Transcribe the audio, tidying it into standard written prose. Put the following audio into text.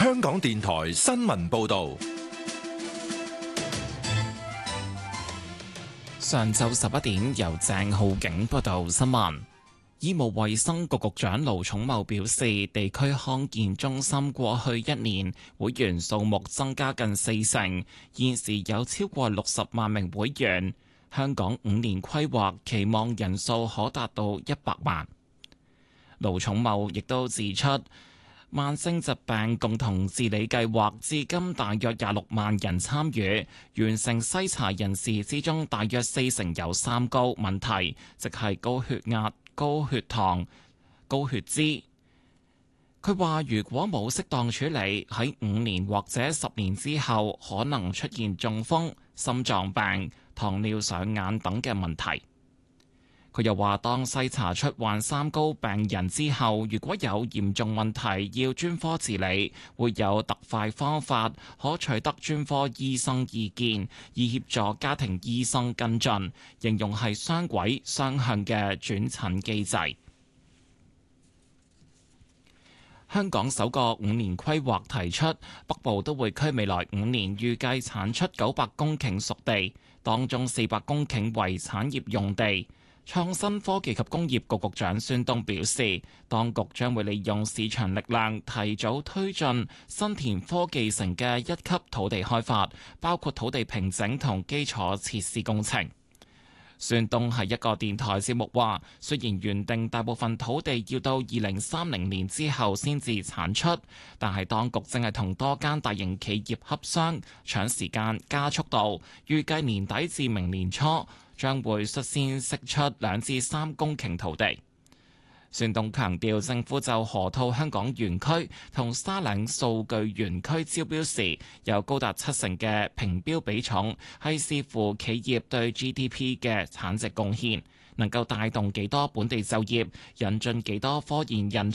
香港電台新聞報道。 上晝11點，由鄭浩景報道新聞。醫務衛生局局長盧寵茂表示，地區康健中心過去1年會員數目增加近40%，現時有超過60萬名會員。香港5年規劃期望人數可達到100萬。盧寵茂亦都指出，慢性疾病共同治理計劃至今大約26萬人參與，完成篩查人士之中，大約40%有三高問題，即係高血壓、高血糖、高血脂。佢話如果冇適當處理，喺5年或者10年之後，可能出現中風、心臟病、糖尿上眼等嘅問題。佢又話，當篩查出患三高病人之後，如果有嚴重問題要專科治理，會有特快方法可取得專科醫生意見，以協助家庭醫生跟進，形容係雙軌雙向嘅轉診機制。香港首個5年規劃提出，北部都會區未來5年預計產出900公頃熟地，當中400公頃為產業用地。創新科技及工業局局長孫東表示，當局將會利用市場力量，提早推進新田科技城嘅1級土地開發，包括土地平整同基礎設施工程。孫東喺一個電台節目話，雖然原定大部分土地要到2030年之後先至產出，但係當局正係同多間大型企業洽商，搶時間加速度，預計年底至明年初將會率先釋出2至3公頃土地。孫東強調，政府就河套香港園區同沙嶺數據園區招標時，有高達70%嘅評標比重，係視乎企業對 GDP 嘅產值貢獻，能夠帶動幾多本地就業，引進幾多科研人才。